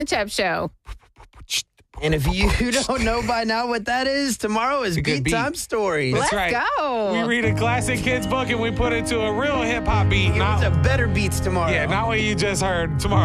Chap Show. And if you don't know by now what that is, tomorrow is good Beat Time Stories. That's Let's right. go. We read a classic kids book and we put it to a real hip hop beat. Give us a better beats tomorrow. Yeah, not what you just heard tomorrow.